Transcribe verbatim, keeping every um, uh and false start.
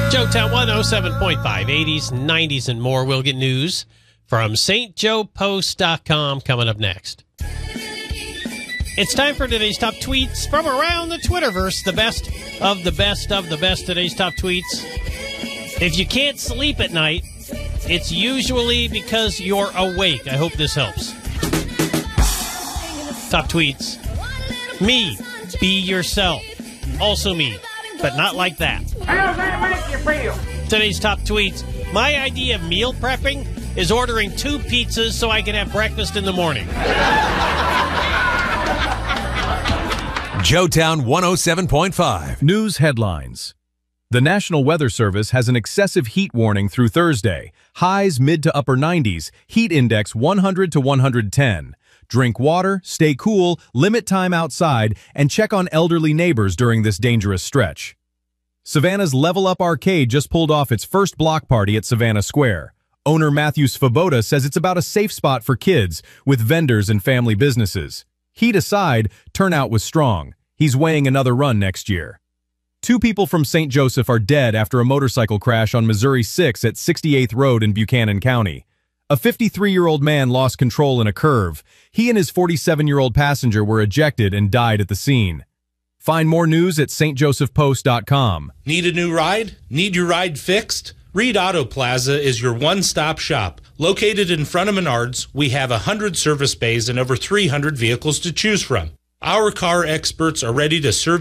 Joetown one oh seven point five, eighties, nineties, and more. We'll get news from St Joe Post dot com coming up next. It's time for today's top tweets from around the Twitterverse. The best of the best of the best today's top tweets. If you can't sleep at night, it's usually because you're awake. I hope this helps. Top tweets. Me, be yourself. Also me, but not like that. How does that make you feel? Today's top tweets. My idea of meal prepping is ordering two pizzas so I can have breakfast in the morning. Joetown one oh seven point five. News headlines. The National Weather Service has an excessive heat warning through Thursday. Highs mid to upper nineties, heat index one hundred to one hundred ten. Drink water, stay cool, limit time outside, and check on elderly neighbors during this dangerous stretch. Savannah's Level Up Arcade just pulled off its first block party at Savannah Square. Owner Matthew Svoboda says it's about a safe spot for kids, with vendors and family businesses. Heat aside, turnout was strong. He's weighing another run next year. Two people from Saint Joseph are dead after a motorcycle crash on Missouri six at sixty-eighth Road in Buchanan County. A fifty-three-year-old man lost control in a curve. He and his forty-seven-year-old passenger were ejected and died at the scene. Find more news at st joseph post dot com. Need a new ride? Need your ride fixed? Reed Auto Plaza is your one-stop shop. Located in front of Menards, we have one hundred service bays and over three hundred vehicles to choose from. Our car experts are ready to serve